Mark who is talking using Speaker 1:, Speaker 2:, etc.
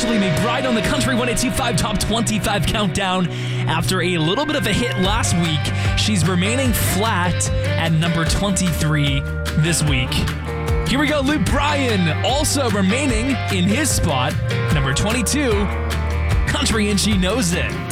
Speaker 1: Ashley McBride on the Country 102.5 Top 25 Countdown. After a little bit of a hit last week, she's remaining flat at number 23 this week. Here we go, Luke Bryan, also remaining in his spot, number 22, Country and She Knows It.